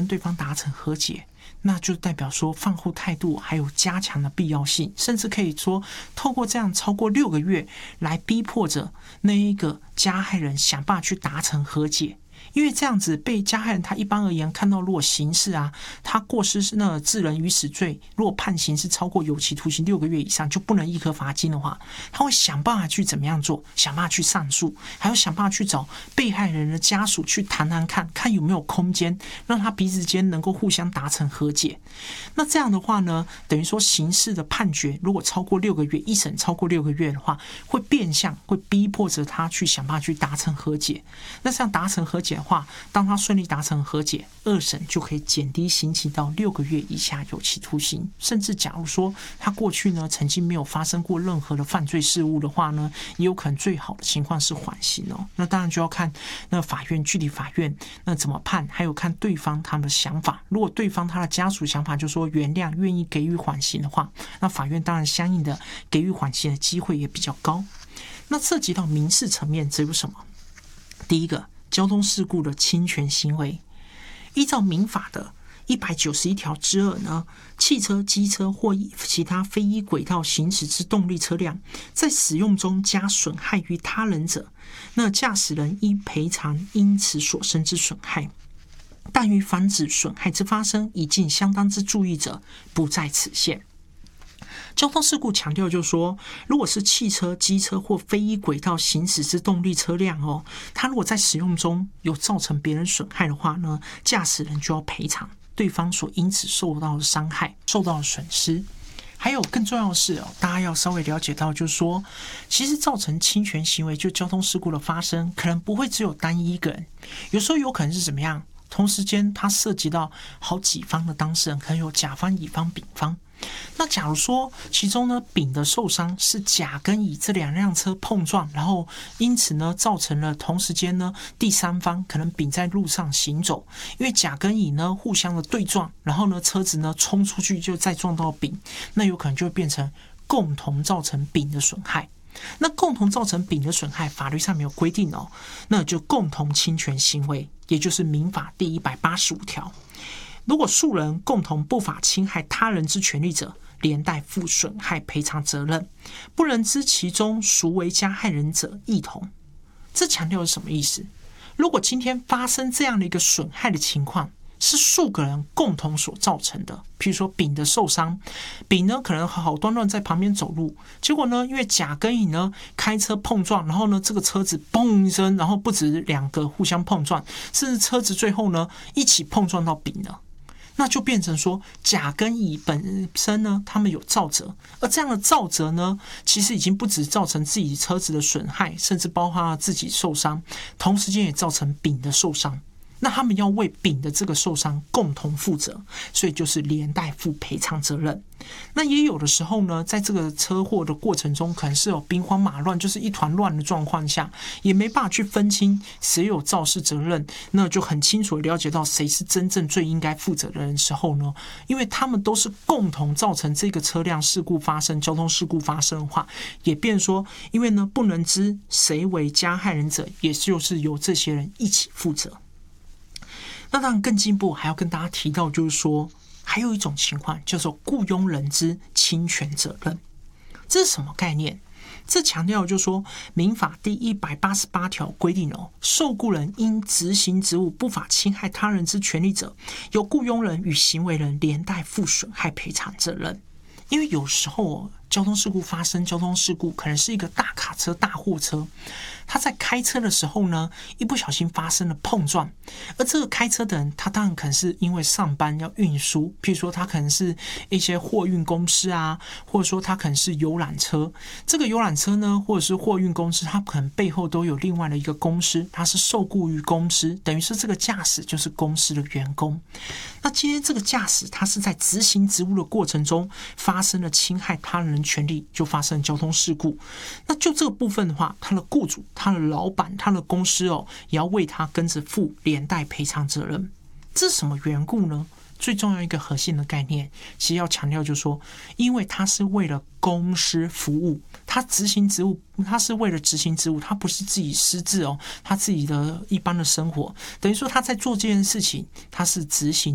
对方达成和解，那就代表说放后态度还有加强的必要性，甚至可以说透过这样超过6个月来逼迫着那一个加害人想办法去达成和解。因为这样子被加害人他一般而言看到，如果刑事他过失是那个致人于死罪，如果判刑是超过有期徒刑6个月以上就不能易科罚金的话，他会想办法去怎么样做，想办法去上诉，还要想办法去找被害人的家属去谈谈看有没有空间让他彼此间能够互相达成和解。那这样的话呢，等于说刑事的判决如果超过6个月，一审超过6个月的话，会变相会逼迫着他去想办法去达成和解。那这样达成和解的话，当他顺利达成和解，2审就可以减低刑期到6个月以下有期徒刑，甚至假如说他过去呢曾经没有发生过任何的犯罪事务的话呢，也有可能最好的情况是缓刑哦。那当然就要看那法院具体法院那怎么判，还有看对方他们的想法。如果对方他的家属想法就说原谅，愿意给予缓刑的话，那法院当然相应的给予缓刑的机会也比较高。那涉及到民事层面则有什么？第一个，交通事故的侵权行为，依照民法的191条之2呢，汽车、机车或其他非依轨道行驶之动力车辆，在使用中加损害于他人者，那驾驶人应赔偿因此所生之损害，但于防止损害之发生已尽相当之注意者，不在此限。交通事故强调就是说，如果是汽车、机车或非依轨道行驶之动力车辆它如果在使用中有造成别人损害的话呢，驾驶人就要赔偿对方所因此受到的伤害、受到的损失。还有更重要的是大家要稍微了解到，就是说，其实造成侵权行为，就交通事故的发生，可能不会只有单一一个人，有时候有可能是怎么样？同时间，它涉及到好几方的当事人，可能有甲方、乙方、丙方。那假如说其中呢，丙的受伤是甲跟乙这2辆车碰撞，然后因此呢造成了同时间呢第三方可能丙在路上行走，因为甲跟乙呢互相的对撞，然后呢车子呢冲出去就再撞到丙，那有可能就会变成共同造成丙的损害。那共同造成丙的损害，法律上没有规定那就共同侵权行为，也就是民法第185条。如果数人共同不法侵害他人之权利者，连带负损害赔偿责任，不能知其中孰为加害人者一同。这强调是什么意思？如果今天发生这样的一个损害的情况，是数个人共同所造成的，譬如说丙的受伤，丙呢可能好端端在旁边走路，结果呢因为甲跟乙呢开车碰撞，然后呢这个车子嘣一声，然后不止2个互相碰撞，甚至车子最后呢一起碰撞到丙了。那就变成说甲跟乙本身呢他们有肇责，而这样的肇责呢其实已经不止造成自己车子的损害，甚至包括自己受伤，同时间也造成丙的受伤，那他们要为丙的这个受伤共同负责，所以就是连带负赔偿责任。那也有的时候呢，在这个车祸的过程中，可能是有兵荒马乱，就是一团乱的状况下，也没办法去分清谁有肇事责任，那就很清楚的了解到谁是真正最应该负责的人的时候呢，因为他们都是共同造成这个车辆事故发生、交通事故发生的话，也变成说，因为呢不能知谁为加害人者，也就是由这些人一起负责。那当然更进一步还要跟大家提到，就是说还有一种情况叫做雇佣人之侵权责任。这是什么概念？这强调就是说民法第188条规定受雇人因执行职务不法侵害他人之权利者，由雇佣人与行为人连带负损害赔偿责任。因为有时候交通事故发生，交通事故可能是一个大卡车、大货车，他在开车的时候呢，一不小心发生了碰撞，而这个开车的人，他当然可能是因为上班要运输，譬如说他可能是一些货运公司或者说他可能是游览车，这个游览车呢，或者是货运公司，他可能背后都有另外的一个公司，他是受雇于公司，等于是这个驾驶就是公司的员工。那今天这个驾驶他是在执行职务的过程中发生了侵害他人权利，就发生了交通事故。那就这个部分的话，他的雇主、他的老板、他的公司也要为他跟着负连带赔偿责任。这是什么缘故呢？最重要一个核心的概念，其实要强调就是说，因为他是为了公司服务，他执行职务，他是为了执行职务，他不是自己私自他自己的一般的生活，等于说他在做这件事情，他是执行